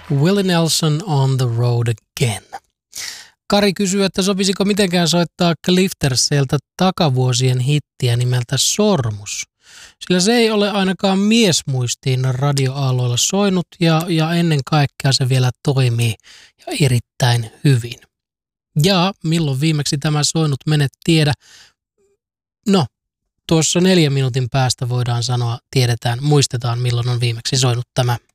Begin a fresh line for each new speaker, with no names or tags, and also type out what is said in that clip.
Willie Nelson on the road again. Kari kysyy, että sopisiko mitenkään soittaa Cliftersiltä takavuosien hittiä nimeltä Sormus. Sillä se ei ole ainakaan miesmuistiin radioaalloilla soinut ja ennen kaikkea se vielä toimii ja erittäin hyvin. Ja milloin viimeksi tämä soinut menet tiedä? No, tuossa 4 minuutin päästä voidaan sanoa, tiedetään, muistetaan milloin on viimeksi soinut tämä.